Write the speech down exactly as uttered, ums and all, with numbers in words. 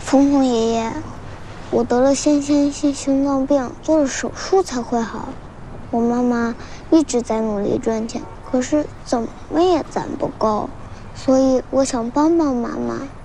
峰峰爷爷，我得了先天性心脏病，做了手术才会好。我妈妈一直在努力赚钱，可是怎么也攒不够，所以我想帮帮妈妈。